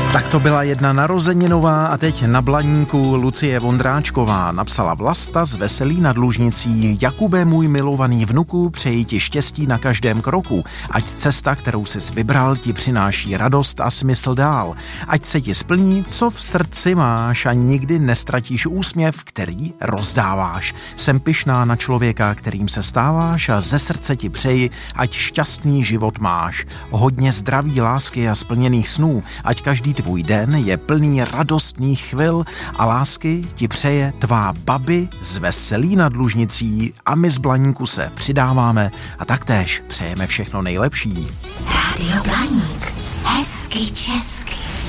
Tak to byla jedna narozeninová a teď na Blaníku Lucie Vondráčková napsala Vlasta z Veselí nad Lužnicí. Jakube, můj milovaný vnuku, přeji ti štěstí na každém kroku. Ať cesta, kterou jsi vybral, ti přináší radost a smysl dál. Ať se ti splní, co v srdci máš a nikdy nestratíš úsměv, který rozdáváš. Jsem pyšná na člověka, kterým se stáváš a ze srdce ti přeji, ať šťastný život máš. Hodně zdraví, lásky a splněných snů, ať každý tvůj den je plný radostných chvil a lásky ti přeje tvá babi z Veselí nad Lužnicí a my z Blaníku se přidáváme a taktéž přejeme všechno nejlepší. Rádio Blaník. Hezky česky.